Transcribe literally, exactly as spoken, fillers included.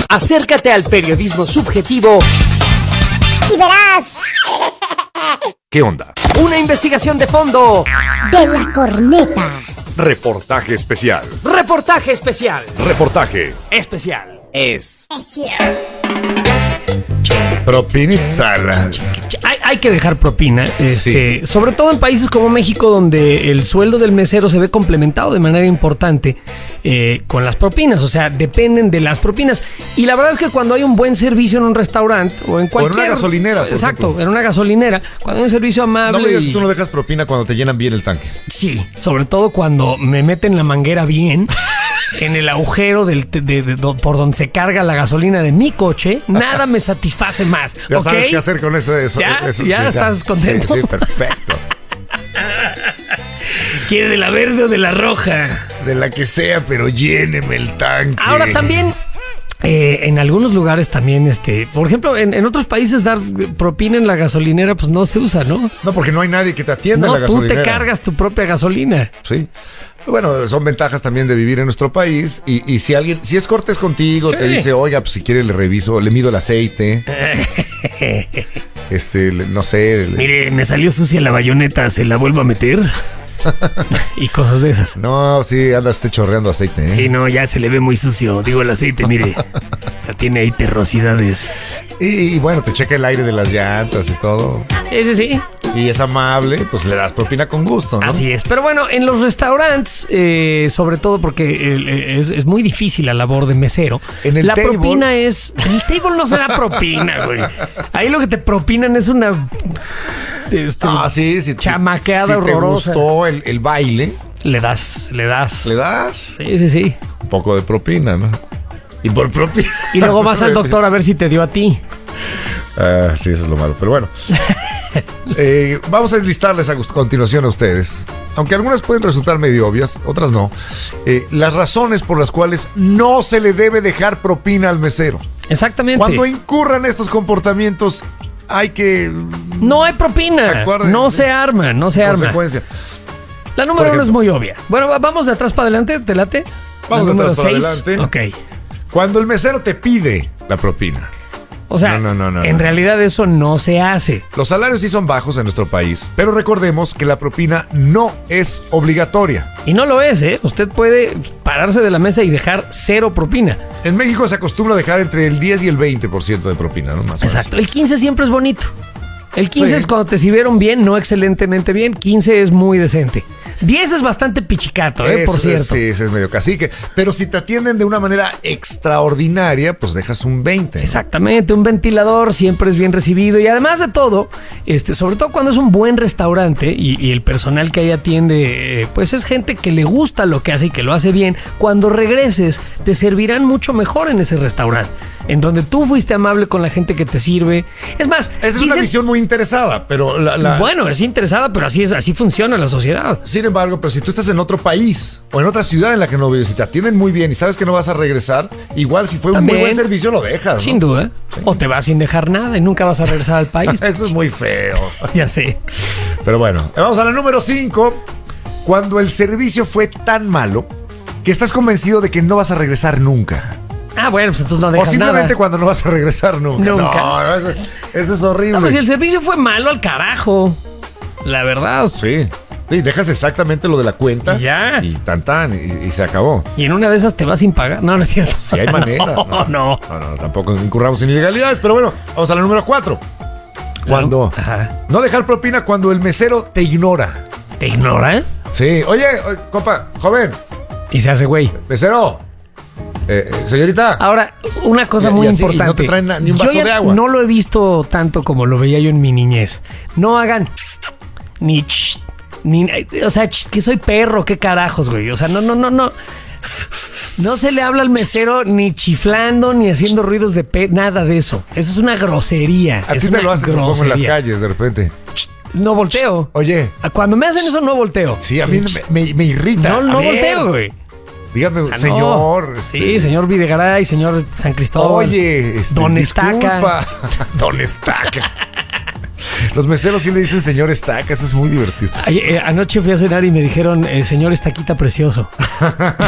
Acércate al periodismo subjetivo y verás. ¿Qué onda? Una investigación de fondo De la corneta. Reportaje especial. Reportaje especial. Reportaje Especial. es. Es cierto. Propinizala. Hay, hay que dejar propina, este, Sí. sobre todo en países como México, donde el sueldo del mesero se ve complementado de manera importante eh, con las propinas, o sea, dependen de las propinas. Y la verdad es que cuando hay un buen servicio en un restaurante o en cualquier... una gasolinera, por Exacto, ejemplo. en una gasolinera, cuando hay un servicio No amable... me digas y- que tú no dejas propina cuando te llenan bien el tanque. Sí, sobre todo cuando me meten la manguera bien en el agujero del, de, de- de- por donde se carga la gasolina de mi coche, nada me satisface más. Ya ¿ok? sabes qué hacer con eso. eso ¿Ya? eso, ¿Ya estás contento? Sí, sí, perfecto. ¿Quiere de la verde o de la roja? De la que sea, pero lléneme el tanque. Ahora también, eh, en algunos lugares también, este, por ejemplo, en, en otros países dar propina en la gasolinera, pues no se usa, ¿no? No, porque no hay nadie que te atienda No, en la tú gasolinera. te cargas tu propia gasolina. Sí. Bueno, son ventajas también de vivir en nuestro país. Y, y si alguien, si es cortés contigo, Sí. te dice, oiga, pues si quiere le reviso, le mido el aceite. este, le- no sé. le- Mire, me salió sucia la bayoneta, ¿se la vuelvo a meter? Y cosas de esas. No, sí, anda usted chorreando aceite, ¿eh? Sí, no, ya se le ve muy sucio. Digo, el aceite, mire. O sea, tiene ahí terrosidades. Y, y bueno, te checa el aire de las llantas y todo. Sí, sí, sí. Y es amable, pues le das propina con gusto, ¿no? Así es. Pero bueno, en los restaurantes, eh, sobre todo porque eh, es, es muy difícil la labor de mesero. En el la table- propina es. En el table no se da propina, güey. Ahí lo que te propinan es una. Este, Ah, sí, sí. chamaqueada si te horrorosa. gustó el, el baile, Le das, le das. le das Sí, sí, sí. un poco de propina, ¿no? Y por propina. Y luego vas al doctor a ver si te dio a ti. Ah, sí, eso es lo malo. Pero bueno. Eh, vamos a enlistarles a continuación a ustedes. Aunque algunas pueden resultar medio obvias, otras no. Eh, las razones por las cuales no se le debe dejar propina al mesero. Exactamente. Cuando incurran estos comportamientos, hay que No hay propina. Actuar de- No se arma, no se arma. consecuencia. La número Por uno es ejemplo. muy obvia. Bueno, va- vamos de atrás para adelante, ¿te late? Vamos La de número atrás para seis. adelante. Ok. Cuando el mesero te pide la propina. O sea, No, no, no, no, en no. realidad eso no se hace. Los salarios sí son bajos en nuestro país, pero recordemos que la propina no es obligatoria. Y no lo es, ¿eh? Usted puede pararse de la mesa y dejar cero propina. En México se acostumbra a dejar entre el diez y el veinte por ciento de propina, ¿no? Más o menos. Exacto. El quince siempre es bonito. El quince Sí. es cuando te sirvieron bien, no excelentemente bien. quince es muy decente. diez es bastante pichicato, ¿eh? Eso Por es- cierto. Sí, ese es medio cacique. Pero si te atienden de una manera extraordinaria, pues dejas un veinte. ¿no? Exactamente, un ventilador siempre es bien recibido y además de todo, este, sobre todo cuando es un buen restaurante y, y el personal que ahí atiende, eh, pues es gente que le gusta lo que hace y que lo hace bien, cuando regreses te servirán mucho mejor en ese restaurante, en donde tú fuiste amable con la gente que te sirve. Es más, Esa es una dicen- visión muy interesada, pero la, la- bueno, es interesada, pero así es, así funciona la sociedad. Sin embargo, pero si tú estás en otro país o en otra ciudad en la que no vives y te atienden muy bien y sabes que no vas a regresar, igual si fue un También. muy buen servicio lo dejas, ¿no? Sin duda. O te vas sin dejar nada y nunca vas a regresar al país. Eso es muy feo. Ya sé. Pero bueno, vamos a la número cinco. Cuando el servicio fue tan malo que estás convencido de que no vas a regresar nunca. Ah, bueno, pues entonces no O dejas simplemente nada. cuando no vas a regresar nunca. Nunca. No, no, eso, eso es horrible. No, pues si el servicio fue malo al carajo. La verdad. Sí. Sí, dejas exactamente lo de la cuenta. Y ya. Y tan tan, y, y se acabó. Y en una de esas te vas sin pagar. No, no es cierto. Si hay manera. No, no. No, no, tampoco incurramos en ilegalidades. Pero bueno, vamos a la número cuatro. Cuando. Ajá. No dejar propina cuando el mesero te ignora. ¿Te ignora? Sí. Oye, oye, compa, joven, Y se hace güey. mesero. Eh, eh, señorita. Ahora, una cosa Y- muy y así, y no importante. te traen na- ni un Yo vaso ya de agua. no lo he visto tanto como lo veía yo en mi niñez. No hagan ni ch, ni, o sea, ch, que soy perro, qué carajos, güey. O sea, no, no, no, no. No se le habla al mesero ni chiflando ni haciendo ruidos de pe, nada de eso. Eso es una grosería. A es ti te una lo haces supongo, en las grosería. calles de repente. No volteo. Oye. Cuando me hacen eso, no volteo. Sí, a mí me, me- me irrita. No, A no ver, volteo, güey. Dígame, O sea, señor. no. este, Sí, señor Videgaray, señor San Cristóbal. Oye, este, Don disculpa. Estaca. Don Estaca. Los meseros sí le dicen señor Estaca, eso es muy divertido. Ay, eh, anoche fui a cenar y me dijeron, eh, señor Estaquita precioso.